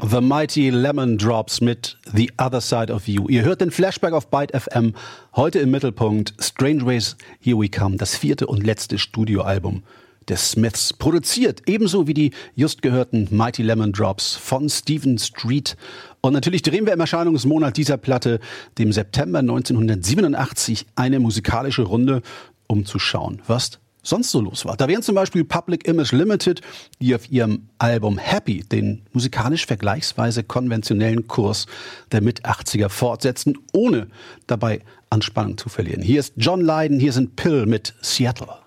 The Mighty Lemon Drops mit The Other Side of You. Ihr hört den Flashback auf Byte FM. Heute im Mittelpunkt Strange Ways, Here We Come, das 4. und letzte Studioalbum des Smiths. Produziert ebenso wie die just gehörten Mighty Lemon Drops von Stephen Street. Und natürlich drehen wir im Erscheinungsmonat dieser Platte, dem September 1987, eine musikalische Runde, um zu schauen, was sonst so los war. Da wären zum Beispiel Public Image Limited, die auf ihrem Album Happy den musikalisch vergleichsweise konventionellen Kurs der Mit-80er fortsetzen, ohne dabei an Spannung zu verlieren. Hier ist John Lydon, hier sind Pill mit Seattle.